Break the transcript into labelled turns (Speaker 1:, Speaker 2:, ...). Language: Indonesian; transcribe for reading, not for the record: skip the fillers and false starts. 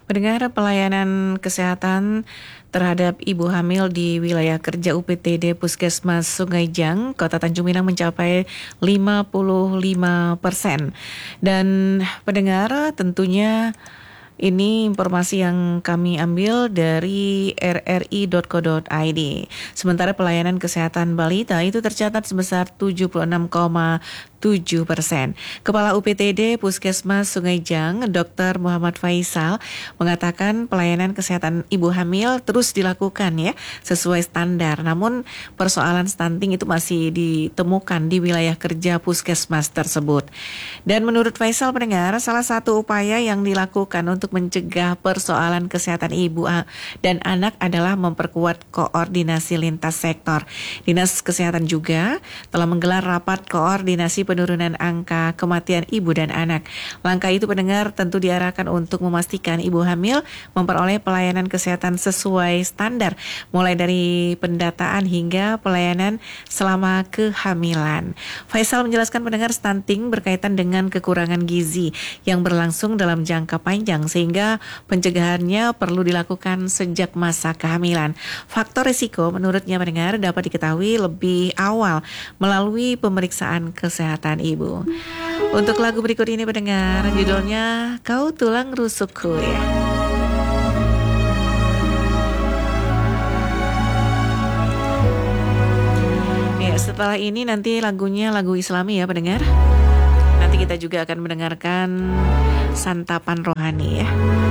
Speaker 1: Pendengar, pelayanan kesehatan terhadap ibu hamil di wilayah kerja UPTD Puskesmas Sungai Jang, Kota Tanjung Pinang mencapai 55%. Dan pendengar, tentunya ini informasi yang kami ambil dari rri.co.id. Sementara pelayanan kesehatan balita itu tercatat sebesar 76,7%. Kepala UPTD Puskesmas Sungai Jang, Dr. Muhammad Faisal, mengatakan pelayanan kesehatan ibu hamil terus dilakukan ya sesuai standar. Namun persoalan stunting itu masih ditemukan di wilayah kerja puskesmas tersebut. Dan menurut Faisal, pendengar, salah satu upaya yang dilakukan untuk mencegah persoalan kesehatan ibu dan anak adalah memperkuat koordinasi lintas sektor. Dinas Kesehatan juga telah menggelar rapat koordinasi penurunan angka kematian ibu dan anak. Langkah itu, pendengar, tentu diarahkan untuk memastikan ibu hamil memperoleh pelayanan kesehatan sesuai standar, mulai dari pendataan hingga pelayanan selama kehamilan. Faisal menjelaskan, pendengar, stunting berkaitan dengan kekurangan gizi yang berlangsung dalam jangka panjang, sehingga pencegahannya perlu dilakukan sejak masa kehamilan. Faktor risiko menurutnya, pendengar, dapat diketahui lebih awal melalui pemeriksaan kesehatan ibu. Untuk lagu berikut ini, pendengar, judulnya Kau Tulang Rusukku ya. Ya, setelah ini nanti lagunya lagu Islami ya, pendengar. Nanti kita juga akan mendengarkan santapan rohani ya.